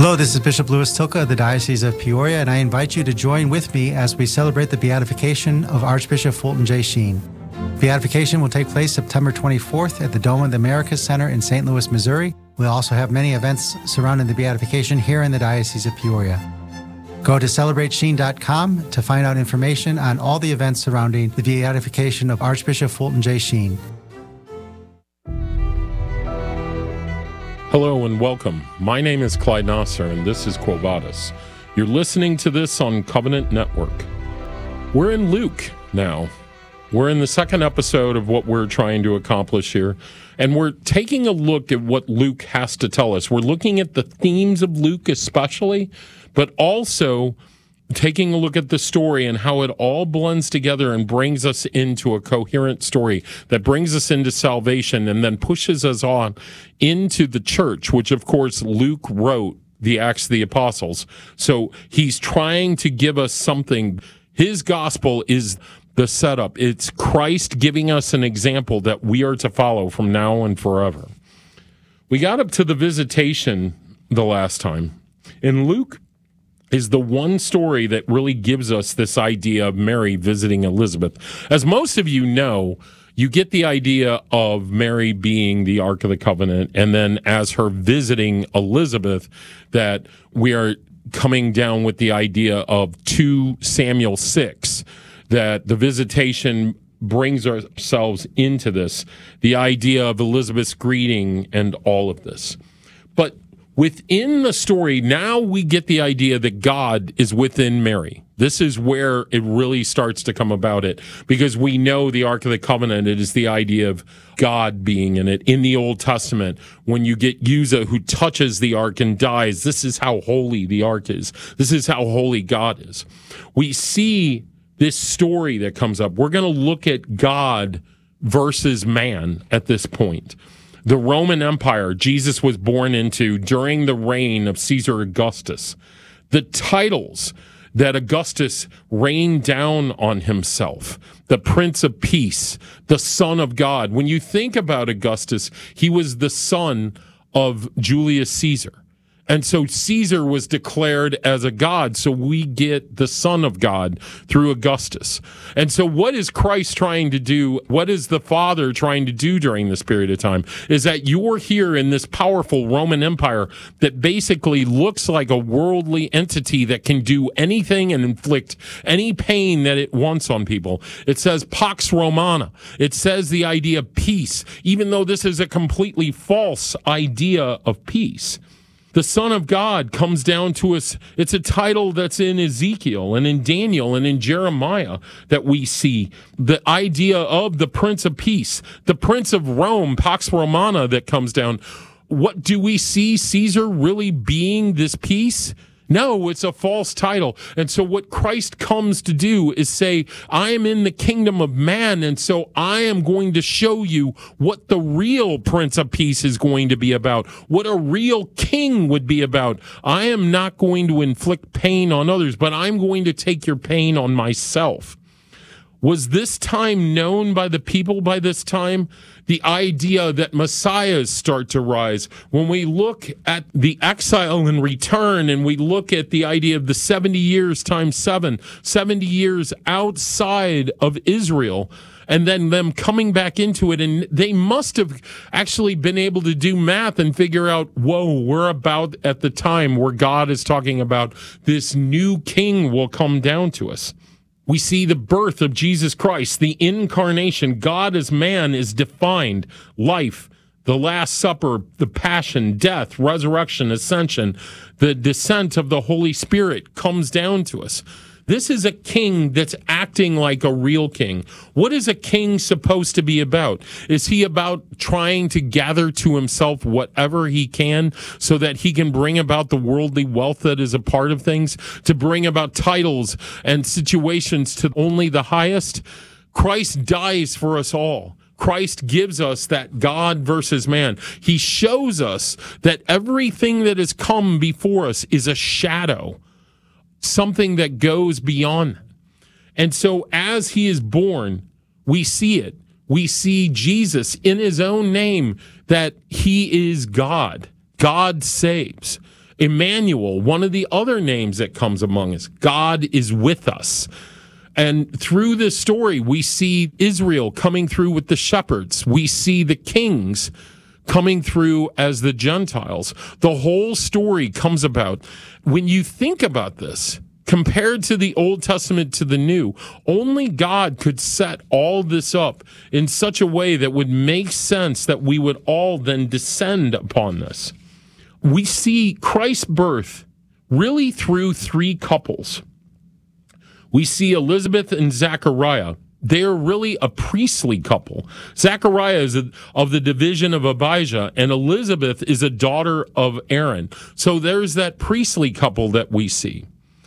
Hello, this is Bishop Louis Tilka of the Diocese of Peoria, and I invite you to join with me as we celebrate the beatification of Archbishop Fulton J. Sheen. Beatification will take place September 24th at the Dome of the Americas Center in St. Louis, Missouri. We'll also have many events surrounding the beatification here in the Diocese of Peoria. Go to celebratesheen.com to find out information on all the events surrounding the beatification of Archbishop Fulton J. Sheen. Hello and welcome. My name is Clyde Nasser and this is Quo Vadis. You're listening to this on Covenant Network. We're in Luke now. We're in the second episode of what we're trying to accomplish here, and we're taking a look at what Luke has to tell us. We're looking at the themes of Luke especially, but also taking a look at the story and how it all blends together and brings us into a coherent story that brings us into salvation and then pushes us on into the church, which of course Luke wrote the Acts of the Apostles. So he's trying to give us something. His gospel is the setup. It's Christ giving us an example that we are to follow from now and forever. We got up to the visitation the last time. In Luke is the one story that really gives us this idea of Mary visiting Elizabeth. As most of you know, you get the idea of Mary being the Ark of the Covenant, and then as her visiting Elizabeth, that we are coming down with the idea of 2 Samuel 6, that the visitation brings ourselves into this, the idea of Elizabeth's greeting and all of this. But within the story, now we get the idea that God is within Mary. This is where it really starts to come about it, because we know the Ark of the Covenant, it is the idea of God being in it. In the Old Testament, when you get Uzzah who touches the Ark and dies, this is how holy the Ark is. This is how holy God is. We see this story that comes up. We're going to look at God versus man at this point. The Roman Empire Jesus was born into during the reign of Caesar Augustus. The titles that Augustus rained down on himself, the Prince of Peace, the Son of God. When you think about Augustus, he was the son of Julius Caesar. And so Caesar was declared as a god, so we get the Son of God through Augustus. And so what is Christ trying to do? What is the Father trying to do during this period of time? Is that you're here in this powerful Roman Empire that basically looks like a worldly entity that can do anything and inflict any pain that it wants on people. It says Pax Romana. It says the idea of peace, even though this is a completely false idea of peace. The Son of God comes down to us. It's a title that's in Ezekiel and in Daniel and in Jeremiah that we see. The idea of the Prince of Peace, the Prince of Rome, Pax Romana, that comes down. What do we see Caesar really being this peace? No, it's a false title. And so what Christ comes to do is say, I am in the kingdom of man, and so I am going to show you what the real Prince of Peace is going to be about, what a real king would be about. I am not going to inflict pain on others, but I'm going to take your pain on myself. Was this time known by the people by this time? The idea that messiahs start to rise. When we look at the exile and return, and we look at the idea of the 70 years times 7, 70 years outside of Israel, and then them coming back into it, and they must have actually been able to do math and figure out, whoa, we're about at the time where God is talking about this new king will come down to us. We see the birth of Jesus Christ, the incarnation. God as man is defined. Life, the Last Supper, the passion, death, resurrection, ascension, the descent of the Holy Spirit comes down to us. This is a king that's acting like a real king. What is a king supposed to be about? Is he about trying to gather to himself whatever he can so that he can bring about the worldly wealth that is a part of things, to bring about titles and situations to only the highest? Christ dies for us all. Christ gives us that God versus man. He shows us that everything that has come before us is a shadow, something that goes beyond. And so as he is born, we see it. We see Jesus in his own name, that he is God. God saves. Emmanuel, one of the other names that comes among us. God is with us. And through this story, we see Israel coming through with the shepherds. We see the kings coming through as the Gentiles. The whole story comes about. When you think about this, compared to the Old Testament to the New, only God could set all this up in such a way that would make sense that we would all then descend upon this. We see Christ's birth really through three couples. We see Elizabeth and Zechariah. They're really a priestly couple. Zechariah is of the division of Abijah, and Elizabeth is a daughter of Aaron. So there's that priestly couple that we see.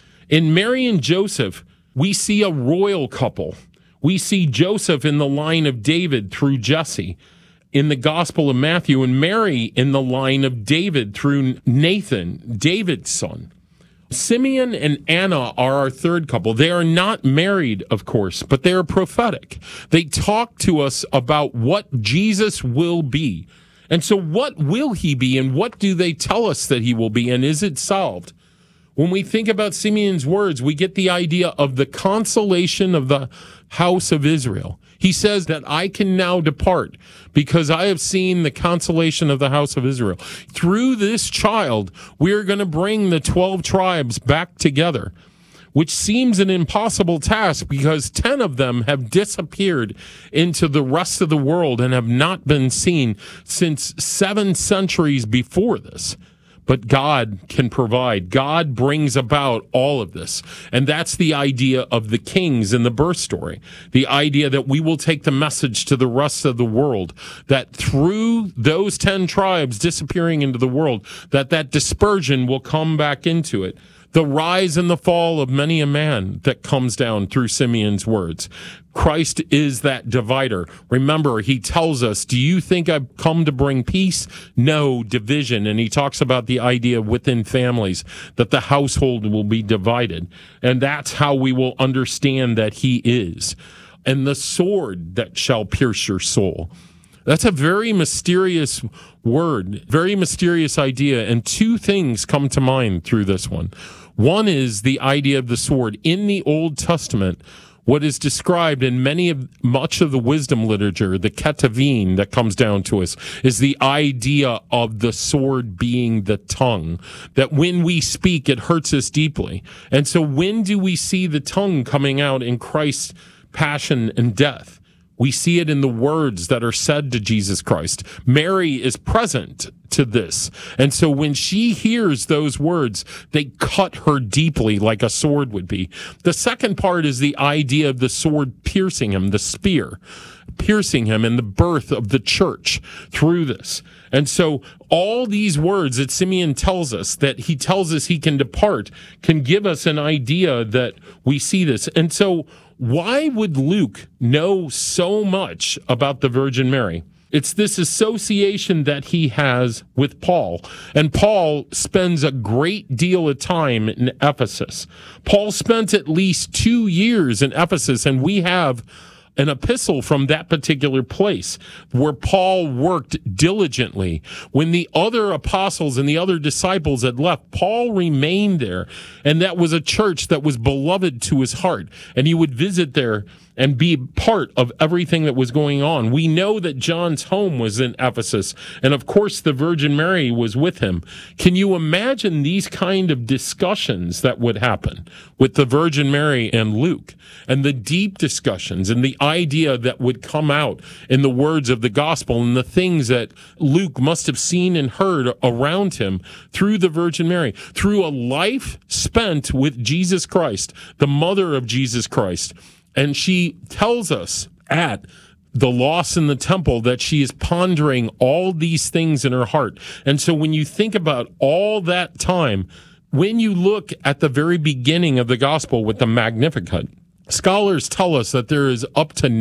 In Mary and Joseph, we see a royal couple. We see Joseph in the line of David through Jesse in the Gospel of Matthew, and Mary in the line of David through Nathan, David's son. Simeon and Anna are our third couple. They are not married, of course, but they are prophetic. They talk to us about what Jesus will be. And so what will he be, and what do they tell us that he will be, and is it solved? When we think about Simeon's words, we get the idea of the consolation of the house of Israel. He says that I can now depart because I have seen the consolation of the house of Israel. Through this child, we are going to bring the 12 tribes back together, which seems an impossible task because 10 of them have disappeared into the rest of the world and have not been seen since 7 centuries before this. But God can provide. God brings about all of this. And that's the idea of the kings in the birth story. The idea that we will take the message to the rest of the world, that through those 10 tribes disappearing into the world, that dispersion will come back into it. The rise and the fall of many a man that comes down through Simeon's words. Christ is that divider. Remember, he tells us, do you think I've come to bring peace? No, division. And he talks about the idea within families that the household will be divided. And that's how we will understand that he is. And the sword that shall pierce your soul. That's a very mysterious word, very mysterious idea. And 2 things come to mind through this one. One is the idea of the sword. In the Old Testament, what is described in much of the wisdom literature, the Ketuvim that comes down to us, is the idea of the sword being the tongue, that when we speak, it hurts us deeply. And so when do we see the tongue coming out in Christ's passion and death? We see it in the words that are said to Jesus Christ. Mary is present to this. And so when she hears those words, they cut her deeply like a sword would be. The second part is the idea of the sword piercing him, the spear piercing him, and the birth of the church through this. And so all these words that Simeon tells us, that he tells us he can depart, can give us an idea that we see this. And so why would Luke know so much about the Virgin Mary? It's this association that he has with Paul. And Paul spends a great deal of time in Ephesus. Paul spent at least 2 years in Ephesus, and we have an epistle from that particular place where Paul worked diligently. When the other apostles and the other disciples had left, Paul remained there. And that was a church that was beloved to his heart. And he would visit there and be part of everything that was going on. We know that John's home was in Ephesus, and of course the Virgin Mary was with him. Can you imagine these kind of discussions that would happen with the Virgin Mary and Luke, and the deep discussions and the idea that would come out in the words of the gospel and the things that Luke must have seen and heard around him through the Virgin Mary, through a life spent with Jesus Christ, the mother of Jesus Christ. And she tells us at the loss in the temple that she is pondering all these things in her heart. And so when you think about all that time, when you look at the very beginning of the gospel with the Magnificat, scholars tell us that there is up to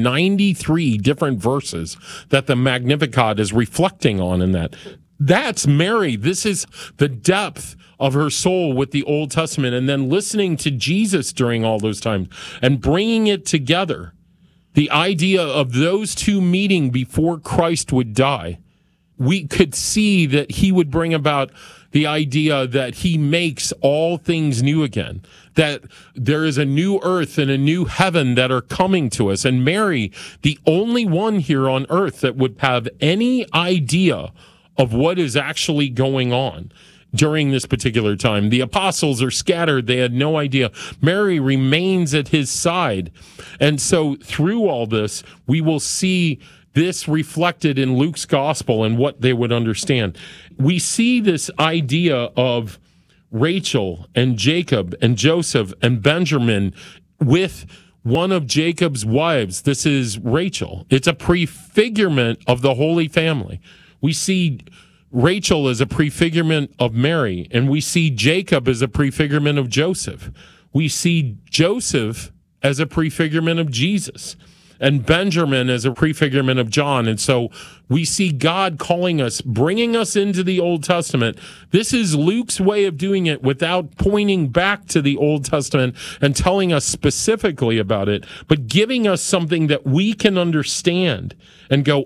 93 different verses that the Magnificat is reflecting on in that. That's Mary. This is the depth of her soul with the Old Testament, and then listening to Jesus during all those times and bringing it together. The idea of those two meeting before Christ would die. We could see that he would bring about the idea that he makes all things new again, that there is a new earth and a new heaven that are coming to us. And Mary, the only one here on earth that would have any idea of what is actually going on during this particular time. The apostles are scattered. They had no idea. Mary remains at his side. And so through all this, we will see this reflected in Luke's gospel and what they would understand. We see this idea of Rachel and Jacob and Joseph and Benjamin with one of Jacob's wives. This is Rachel. It's a prefigurement of the Holy Family. We see Rachel as a prefigurement of Mary, and we see Jacob as a prefigurement of Joseph. We see Joseph as a prefigurement of Jesus, and Benjamin as a prefigurement of John. And so we see God calling us, bringing us into the Old Testament. This is Luke's way of doing it without pointing back to the Old Testament and telling us specifically about it, but giving us something that we can understand and go,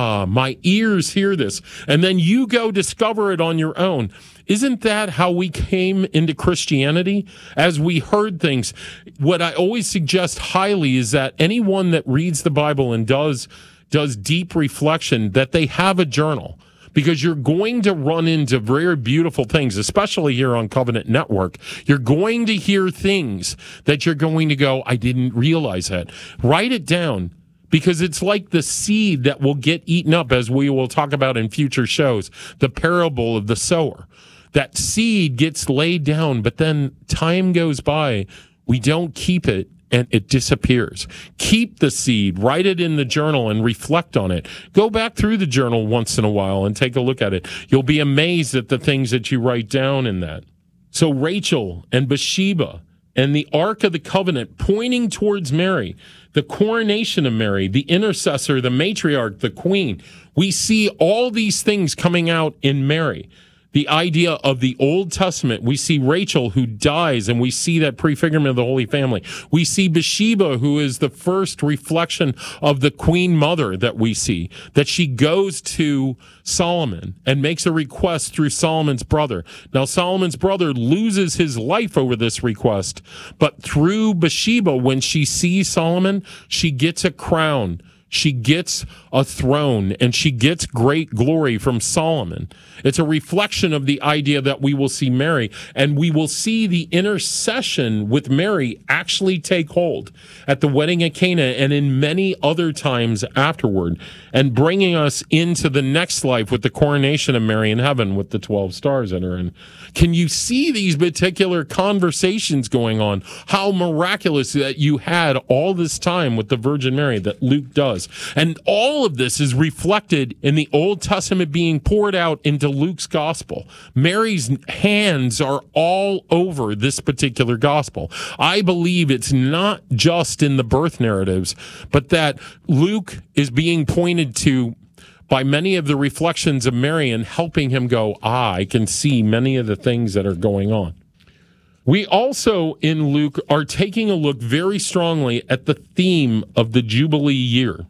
my ears hear this. And then you go discover it on your own. Isn't that how we came into Christianity? As we heard things, what I always suggest highly is that anyone that reads the Bible and does deep reflection, that they have a journal, because you're going to run into very beautiful things, especially here on Covenant Network. You're going to hear things that you're going to go, I didn't realize that. Write it down, because it's like the seed that will get eaten up, as we will talk about in future shows, the parable of the sower. That seed gets laid down, but then time goes by. We don't keep it, and it disappears. Keep the seed, write it in the journal, and reflect on it. Go back through the journal once in a while and take a look at it. You'll be amazed at the things that you write down in that. So Rachel and Bathsheba and the Ark of the Covenant pointing towards Mary, the coronation of Mary, the intercessor, the matriarch, the queen. We see all these things coming out in Mary. The idea of the Old Testament, we see Rachel who dies, and we see that prefigurement of the Holy Family. We see Bathsheba, who is the first reflection of the Queen Mother that we see, that she goes to Solomon and makes a request through Solomon's brother. Now, Solomon's brother loses his life over this request, but through Bathsheba, when she sees Solomon, she gets a crown. She gets a throne, and she gets great glory from Solomon. It's a reflection of the idea that we will see Mary, and we will see the intercession with Mary actually take hold at the wedding at Cana and in many other times afterward, and bringing us into the next life with the coronation of Mary in heaven with the 12 stars in her. And can you see these particular conversations going on? How miraculous that you had all this time with the Virgin Mary that Luke does. And all of this is reflected in the Old Testament being poured out into Luke's gospel. Mary's hands are all over this particular gospel. I believe it's not just in the birth narratives, but that Luke is being pointed to by many of the reflections of Mary and helping him go, I can see many of the things that are going on. We also, in Luke, are taking a look very strongly at the theme of the Jubilee year.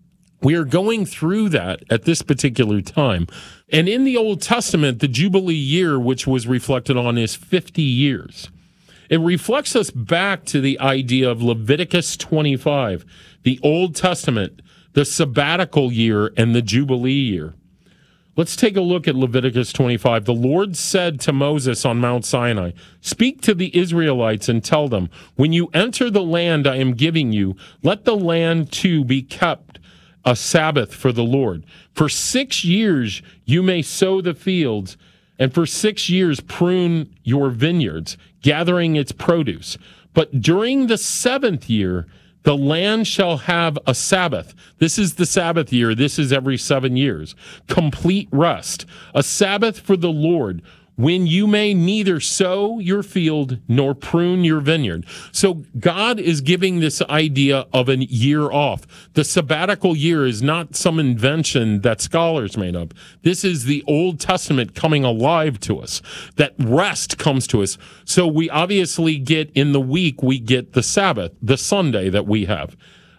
We are going through that at this particular time. And in the Old Testament, the Jubilee year, which was reflected on, is 50 years. It reflects us back to the idea of Leviticus 25, the Old Testament, the sabbatical year, and the Jubilee year. Let's take a look at Leviticus 25. The Lord said to Moses on Mount Sinai, "Speak to the Israelites and tell them, when you enter the land I am giving you, let the land too be kept a Sabbath for the Lord. For 6 years you may sow the fields, and for 6 years prune your vineyards, gathering its produce. But during the 7th year, the land shall have a Sabbath." This is the Sabbath year. This is every 7 years. Complete rest. A Sabbath for the Lord, when you may neither sow your field nor prune your vineyard. So God is giving this idea of a year off. The sabbatical year is not some invention that scholars made up. This is the Old Testament coming alive to us. That rest comes to us. So we obviously get in the week, we get the Sabbath, the Sunday that we have.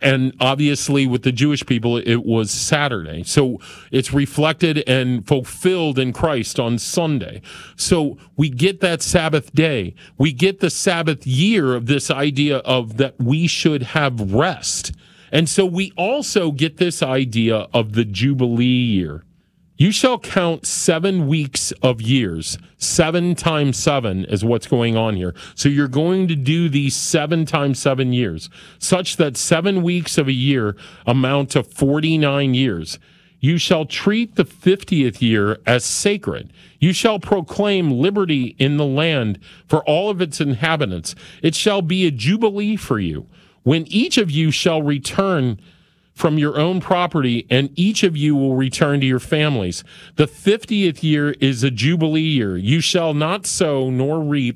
And obviously with the Jewish people, it was Saturday. So it's reflected and fulfilled in Christ on Sunday. So we get that Sabbath day. We get the Sabbath year of this idea of that we should have rest. And so we also get this idea of the Jubilee year. You shall count 7 weeks of years. 7 times 7 is what's going on here. So you're going to do these 7 times 7 years, such that 7 weeks of a year amount to 49 years. You shall treat the 50th year as sacred. You shall proclaim liberty in the land for all of its inhabitants. It shall be a jubilee for you, when each of you shall return from your own property, and each of you will return to your families. The 50th year is a jubilee year. You shall not sow nor reap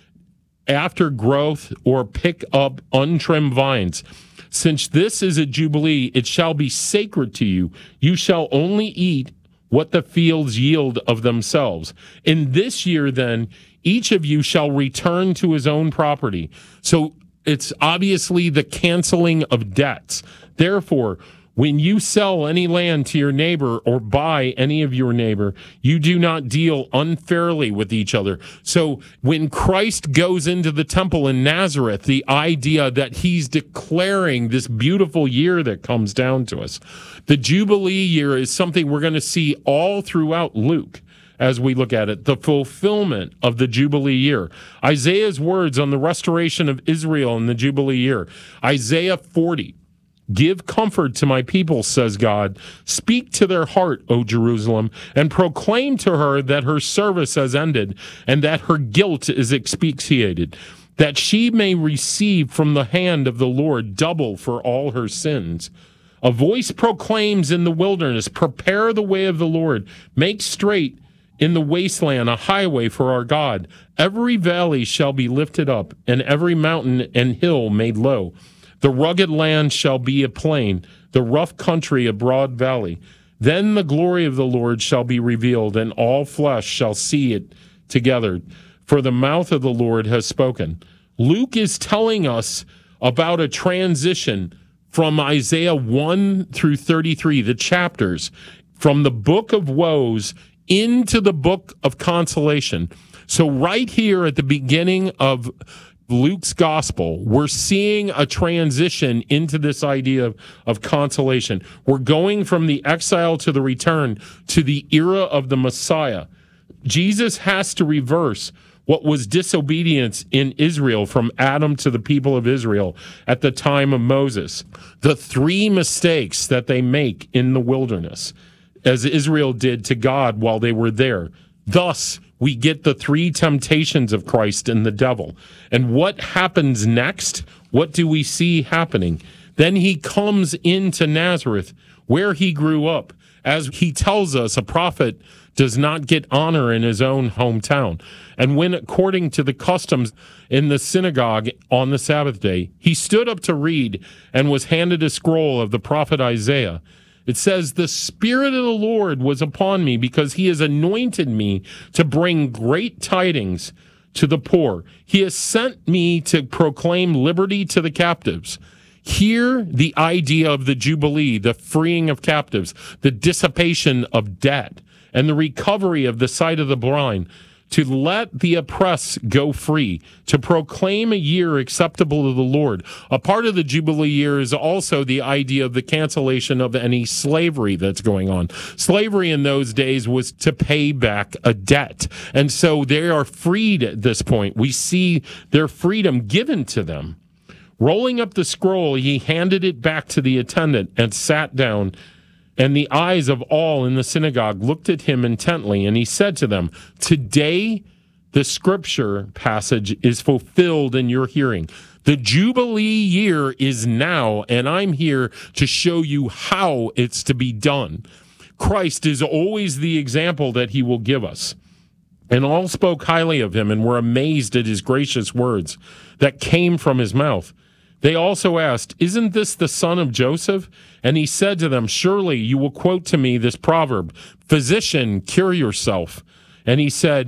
after growth or pick up untrimmed vines. Since this is a jubilee, it shall be sacred to you. You shall only eat what the fields yield of themselves. In this year, then, each of you shall return to his own property. So it's obviously the canceling of debts. Therefore, when you sell any land to your neighbor or buy any of your neighbor, you do not deal unfairly with each other. So when Christ goes into the temple in Nazareth, the idea that he's declaring this beautiful year that comes down to us, the Jubilee year is something we're going to see all throughout Luke. As we look at it, the fulfillment of the Jubilee year. Isaiah's words on the restoration of Israel in the Jubilee year. Isaiah 40. Give comfort to my people, says God. Speak to their heart, O Jerusalem, and proclaim to her that her service has ended and that her guilt is expiated, that she may receive from the hand of the Lord double for all her sins. A voice proclaims in the wilderness, prepare the way of the Lord, make straight in the wasteland a highway for our God. Every valley shall be lifted up, and every mountain and hill made low. The rugged land shall be a plain, the rough country a broad valley. Then the glory of the Lord shall be revealed, and all flesh shall see it together. For the mouth of the Lord has spoken. Luke is telling us about a transition from Isaiah 1 through 33, the chapters, from the book of woes into the book of consolation. So right here at the beginning of Luke's gospel, we're seeing a transition into this idea of consolation. We're going from the exile to the return to the era of the Messiah. Jesus has to reverse what was disobedience in Israel from Adam to the people of Israel at the time of Moses. The 3 mistakes that they make in the wilderness, as Israel did to God while they were there. Thus, we get the 3 temptations of Christ and the devil. And what happens next? What do we see happening? Then he comes into Nazareth, where he grew up. As he tells us, a prophet does not get honor in his own hometown. And when, according to the customs in the synagogue on the Sabbath day, he stood up to read and was handed a scroll of the prophet Isaiah, it says, the Spirit of the Lord was upon me because he has anointed me to bring great tidings to the poor. He has sent me to proclaim liberty to the captives. Here, the idea of the Jubilee, the freeing of captives, the dissipation of debt, and the recovery of the sight of the blind, to let the oppressed go free, to proclaim a year acceptable to the Lord. A part of the Jubilee year is also the idea of the cancellation of any slavery that's going on. Slavery in those days was to pay back a debt. And so they are freed at this point. We see their freedom given to them. Rolling up the scroll, he handed it back to the attendant and sat down. And the eyes of all in the synagogue looked at him intently, and he said to them, today the scripture passage is fulfilled in your hearing. The Jubilee year is now, and I'm here to show you how it's to be done. Christ is always the example that he will give us. And all spoke highly of him and were amazed at his gracious words that came from his mouth. They also asked, isn't this the son of Joseph? And he said to them, surely you will quote to me this proverb, physician, cure yourself. And he said,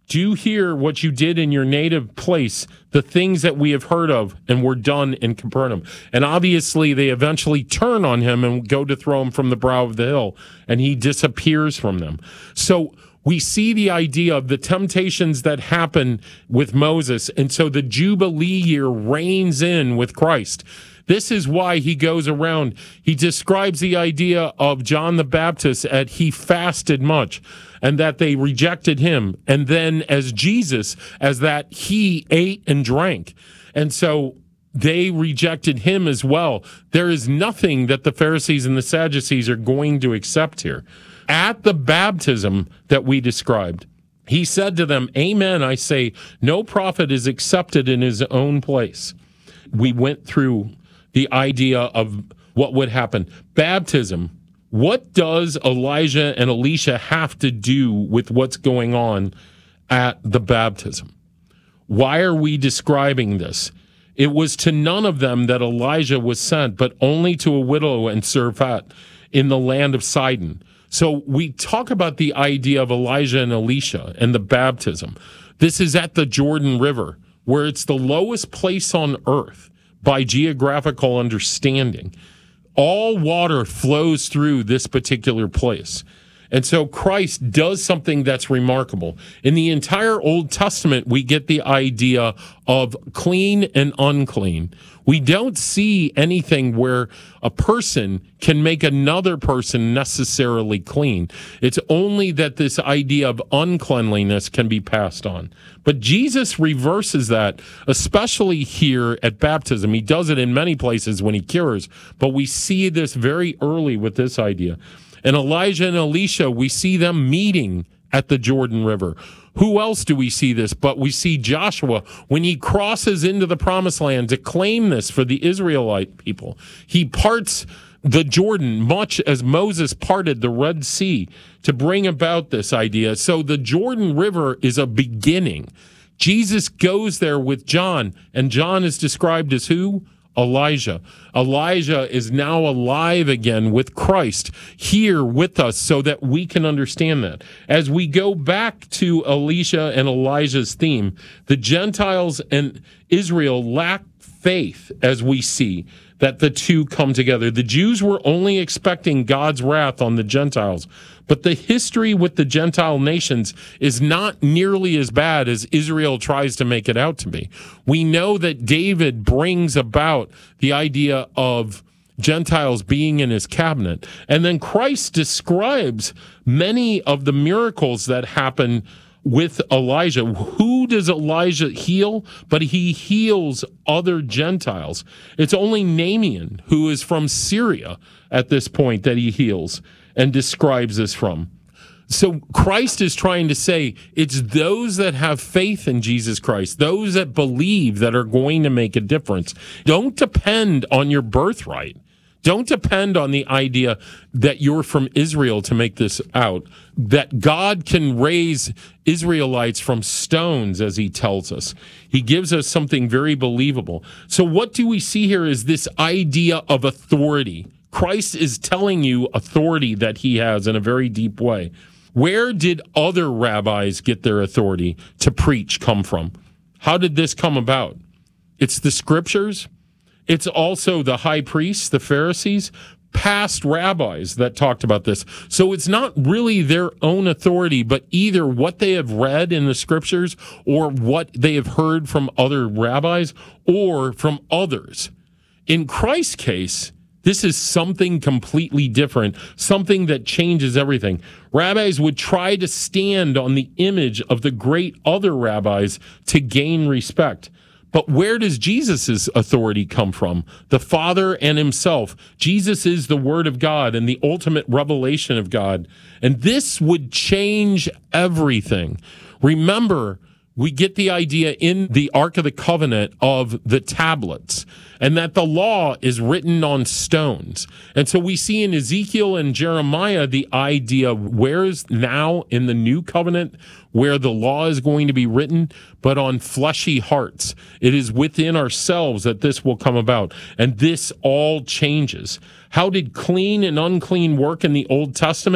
Do hear what you did in your native place, the things that we have heard of and were done in Capernaum. And obviously they eventually turn on him and go to throw him from the brow of the hill, and he disappears from them. So we see the idea of the temptations that happen with Moses, and so the Jubilee year reigns in with Christ. This is why he goes around. He describes the idea of John the Baptist as he fasted much and that they rejected him. And then as Jesus, as that he ate and drank. And so they rejected him as well. There is nothing that the Pharisees and the Sadducees are going to accept here. At the baptism that we described, he said to them, "Amen, I say, no prophet is accepted in his own place." We went through the idea of what would happen. Baptism. What does Elijah and Elisha have to do with what's going on at the baptism? Why are we describing this? It was to none of them that Elijah was sent, but only to a widow in Zarephath in the land of Sidon. So we talk about the idea of Elijah and Elisha and the baptism. This is at the Jordan River, where it's the lowest place on earth by geographical understanding. All water flows through this particular place. And so Christ does something that's remarkable. In the entire Old Testament, we get the idea of clean and unclean. We don't see anything where a person can make another person necessarily clean. It's only that this idea of uncleanliness can be passed on. But Jesus reverses that, especially here at baptism. He does it in many places when he cures, but we see this very early with this idea. And Elijah and Elisha, we see them meeting at the Jordan River. Who else do we see this? But we see Joshua when he crosses into the promised land to claim this for the Israelite people. He parts the Jordan much as Moses parted the Red Sea to bring about this idea. So the Jordan River is a beginning. Jesus goes there with John, and John is described as who? Elijah. Elijah is now alive again with Christ here with us so that we can understand that. As we go back to Elisha and Elijah's theme, the Gentiles and Israel lack faith as we see that the two come together. The Jews were only expecting God's wrath on the Gentiles, but the history with the Gentile nations is not nearly as bad as Israel tries to make it out to be. We know that David brings about the idea of Gentiles being in his cabinet, and then Christ describes many of the miracles that happen with Elijah. Who does Elijah heal? But he heals other Gentiles. It's only Naaman, who is from Syria at this point, that he heals and describes this from. So Christ is trying to say it's those that have faith in Jesus Christ, those that believe, that are going to make a difference. Don't depend on your birthright. Don't depend on the idea that you're from Israel to make this out, that God can raise Israelites from stones, as he tells us. He gives us something very believable. So what do we see here is this idea of authority. Christ is telling you authority that he has in a very deep way. Where did other rabbis get their authority to preach come from? How did this come about? It's the scriptures. It's also the high priests, the Pharisees, past rabbis that talked about this. So it's not really their own authority, but either what they have read in the scriptures or what they have heard from other rabbis or from others. In Christ's case, this is something completely different, something that changes everything. Rabbis would try to stand on the image of the great other rabbis to gain respect. But where does Jesus' authority come from? The Father and himself. Jesus is the Word of God and the ultimate revelation of God. And this would change everything. Remember, we get the idea in the Ark of the Covenant of the tablets, and that the law is written on stones. And so we see in Ezekiel and Jeremiah the idea where is now in the new covenant where the law is going to be written, but on fleshy hearts. It is within ourselves that this will come about. And this all changes. How did clean and unclean work in the Old Testament?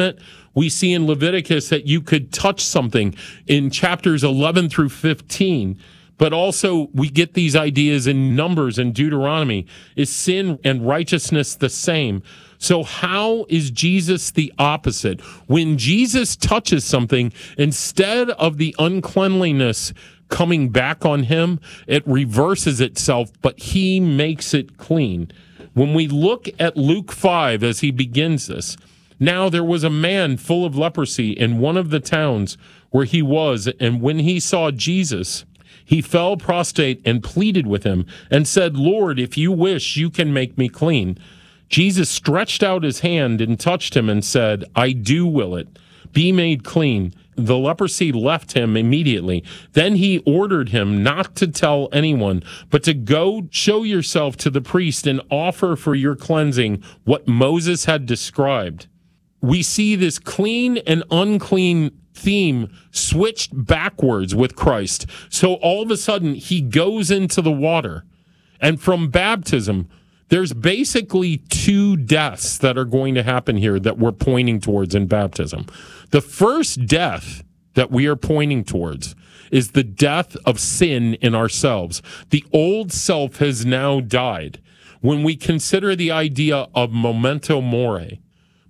We see in Leviticus that you could touch something in chapters 11 through 15. But also we get these ideas in Numbers and Deuteronomy. Is sin and righteousness the same? So how is Jesus the opposite? When Jesus touches something, instead of the uncleanliness coming back on him, it reverses itself, but he makes it clean. When we look at Luke 5 as he begins this, now there was a man full of leprosy in one of the towns where he was, and when he saw Jesus, he fell prostrate and pleaded with him and said, Lord, if you wish, you can make me clean. Jesus stretched out his hand and touched him and said, I do will it. Be made clean. The leprosy left him immediately. Then he ordered him not to tell anyone, but to go show yourself to the priest and offer for your cleansing what Moses had described. We see this clean and unclean theme switched backwards with Christ. So all of a sudden he goes into the water. And from baptism, there's basically two deaths that are going to happen here that we're pointing towards in baptism. The first death that we are pointing towards is the death of sin in ourselves. The old self has now died. When we consider the idea of memento mori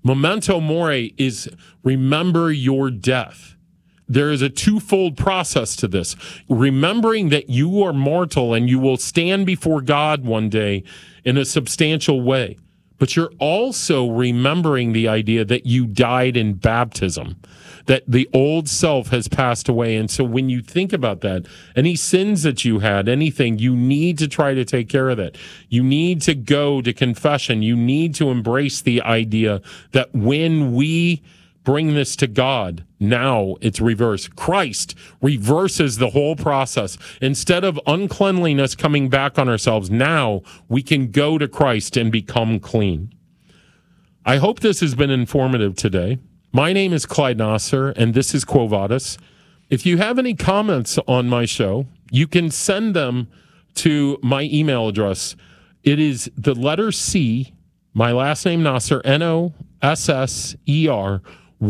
is remember your death. There is a twofold process to this. Remembering that you are mortal and you will stand before God one day in a substantial way. But you're also remembering the idea that you died in baptism, that the old self has passed away. And so when you think about that, any sins that you had, anything, you need to try to take care of that. You need to go to confession. You need to embrace the idea that when we bring this to God, now it's reversed. Christ reverses the whole process. Instead of uncleanliness coming back on ourselves, now we can go to Christ and become clean. I hope this has been informative today. My name is Clyde Nasser, and this is Quo Vadis. If you have any comments on my show, you can send them to my email address. It is the letter C, my last name Nasser, Nosser,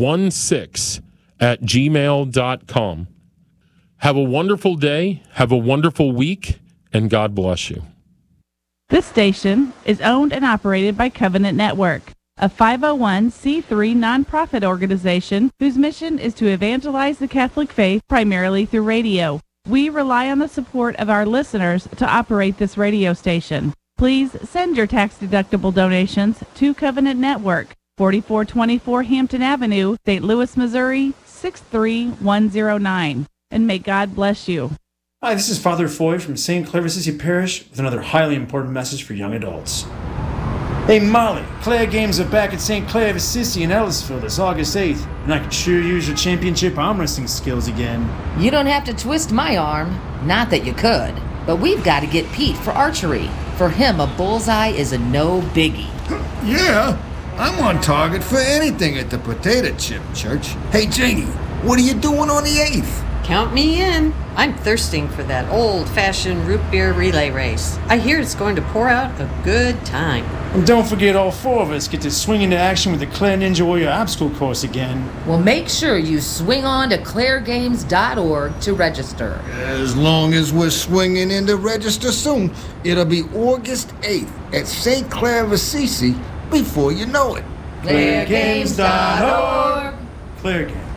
16@gmail.com. Have a wonderful day, have a wonderful week, and God bless you. This station is owned and operated by Covenant Network, a 501c3 nonprofit organization whose mission is to evangelize the Catholic faith primarily through radio. We rely on the support of our listeners to operate this radio station. Please send your tax-deductible donations to Covenant Network, 4424 Hampton Avenue, St. Louis, Missouri, 63109. And may God bless you. Hi, this is Father Foy from St. Clair of Assisi Parish with another highly important message for young adults. Hey Molly, Claire games are back at St. Clair of Assisi in Ellisville this August 8th, and I could sure use your championship arm wrestling skills again. You don't have to twist my arm. Not that you could. But we've got to get Pete for archery. For him, a bullseye is a no biggie. Yeah, I'm on target for anything at the Potato Chip Church. Hey Janie, what are you doing on the 8th? Count me in. I'm thirsting for that old-fashioned root beer relay race. I hear it's going to pour out a good time. And don't forget all four of us get to swing into action with the Claire Ninja Warrior obstacle course again. Well, make sure you swing on to clairegames.org to register. As long as we're swinging in to register soon, it'll be August 8th at St. Clair of Assisi before you know it. clairegames.org. Claire Games.